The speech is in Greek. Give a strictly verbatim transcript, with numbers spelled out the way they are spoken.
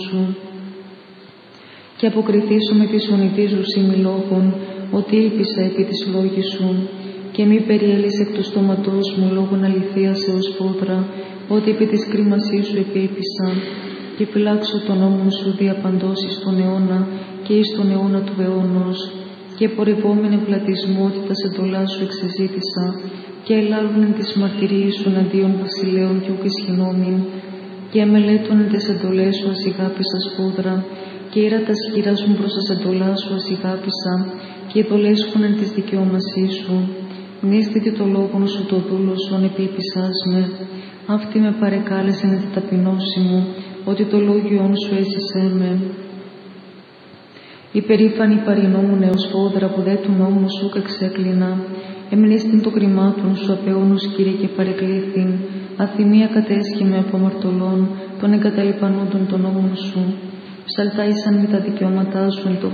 σου. Και αποκριθήσω με της φωνητίζους ημιλόγων, ότι ήλπισα επί της λόγης σου, και μη περιέλεις εκ του στόματός μου λόγων αληθείας έως πόδρα, ότι επί της κρίμασής σου επίλπισα, και φυλάξω τον νόμο σου διαπαντός εις τον αιώνα και εις τον αιώνα του αιώνος, και πορευόμενη πλατισμού ότι τα εντολά σου εξεζήτησα, και ελάλουν τις μαρτυρίες σου εναντίον βασιλέων και ουκ ισχυνόμην, και μελέτωνε τις εντολές σου ασηγάπησα σπούδρα, και ήρα τα σχήρα σου προς τα εντολά σου ασηγάπησα, και ειδολέσχονεν της δικαιώμασής σου. Νίστητη το λόγον σου το δούλο σου ανεπίλπισάς με, αυτή με παρεκάλεσεν την ταπεινώση μου, ότι το λόγιόν σου έζησέ με. Υπερήφανη παρινόμουν έως πόδρα που δε του νόμου σου κεξέκλεινα, εμνίστην το κρυμάτων σου απεώνους Κύριε και παρεκλήθην, αθυμία κατέσχη από αμαρτωλών, των εγκαταλειπανόντων των νόμων σου. Ψαλτάησαν με τα δικαιώματά σου εν το